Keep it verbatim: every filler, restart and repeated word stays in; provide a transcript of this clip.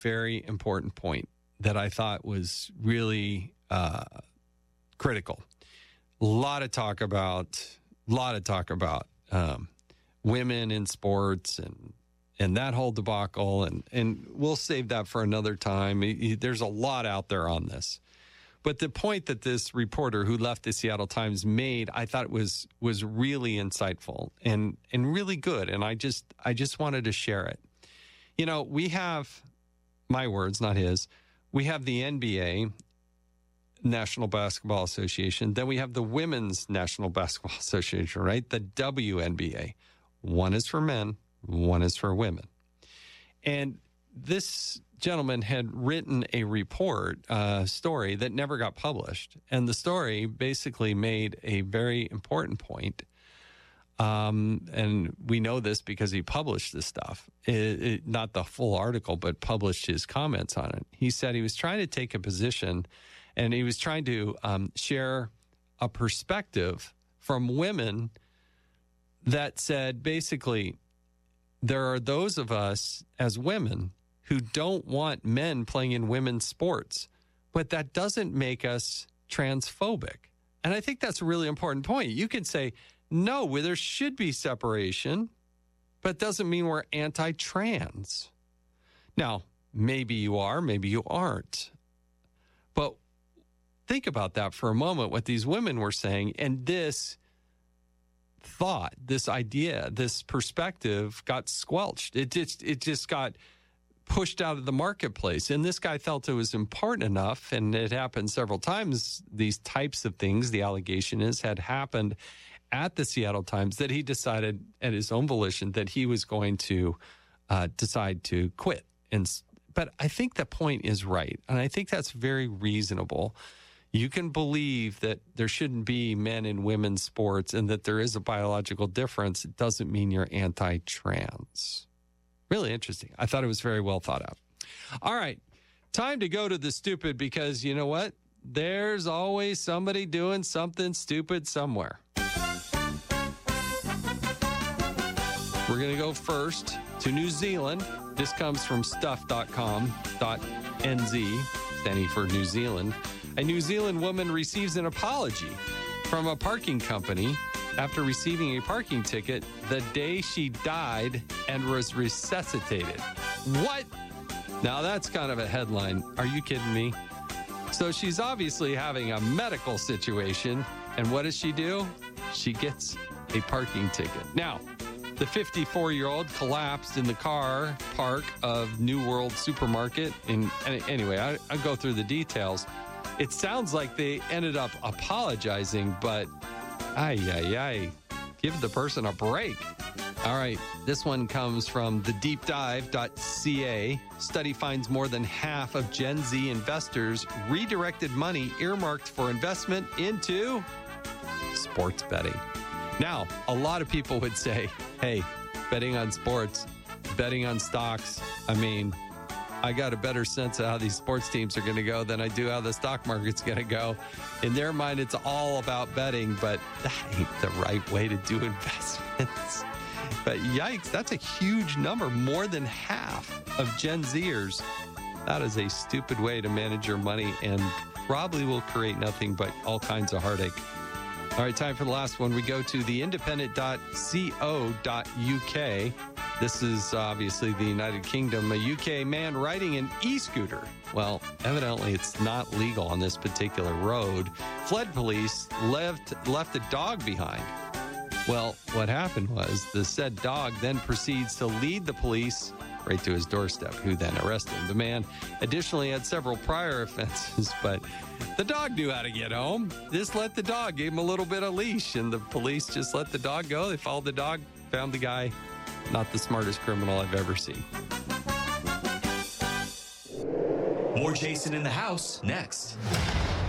very important point that I thought was really uh, critical. A lot of talk about, a lot of talk about um, women in sports and and that whole debacle, and and we'll save that for another time. There's a lot out there on this. But the point that this reporter who left the Seattle Times made, I thought was was really insightful and and really good. And I just I just wanted to share it. You know, we have, my words, not his, we have the N B A, National Basketball Association. Then we have the Women's National Basketball Association, right? The W N B A. One is for men, one is for women. And this gentleman had written a report, a uh, story that never got published. And the story basically made a very important point. Um, and we know this because he published this stuff, it, it, not the full article, but published his comments on it. He said he was trying to take a position and he was trying to um, share a perspective from women that said, basically, there are those of us as women who don't want men playing in women's sports, but that doesn't make us transphobic. And I think that's a really important point. You can say, no, well, there should be separation, but it doesn't mean we're anti-trans. Now, maybe you are, maybe you aren't. But think about that for a moment, what these women were saying, and this thought, this idea, this perspective got squelched. It just, it just got pushed out of the marketplace. And this guy felt it was important enough, and it happened several times, these types of things, the allegation is, had happened at the Seattle Times, that he decided at his own volition that he was going to uh, decide to quit. And But I think the point is right, and I think that's very reasonable. You can believe that there shouldn't be men in women's sports and that there is a biological difference. It doesn't mean you're anti-trans. Really interesting. I thought it was very well thought out. All right. Time to go to the stupid, because you know what? There's always somebody doing something stupid somewhere. We're going to go first to New Zealand. This comes from stuff dot com dot N Z, standing for New Zealand. A New Zealand woman receives an apology from a parking company after receiving a parking ticket the day she died and was resuscitated. What? Now that's kind of a headline. Are you kidding me? So she's obviously having a medical situation, and what does she do? She gets a parking ticket. Now, the fifty-four-year-old collapsed in the car park of New World Supermarket. In, anyway, I, I'll go through the details. It sounds like they ended up apologizing, but ay, ay, ay, give the person a break. All right, this one comes from the deep dive dot C A. Study finds more than half of Gen Z investors redirected money earmarked for investment into sports betting. Now, a lot of people would say, hey, betting on sports, betting on stocks, I mean, I got a better sense of how these sports teams are going to go than I do how the stock market's going to go. In their mind, it's all about betting, but that ain't the right way to do investments. But yikes, that's a huge number, more than half of Gen Zers. That is a stupid way to manage your money and probably will create nothing but all kinds of heartache. All right, time for the last one. We go to the independent dot co dot U K. This is obviously the United Kingdom. A U K man riding an e-scooter. Well, evidently it's not legal on this particular road. Fled police, left, left a dog behind. Well, what happened was the said dog then proceeds to lead the police right to his doorstep, who then arrested him. The man additionally had several prior offenses, but the dog knew how to get home. Just let the dog, gave him a little bit of leash, and the police just let the dog go. They followed the dog, found the guy. Not the smartest criminal I've ever seen. More Jason in the House next.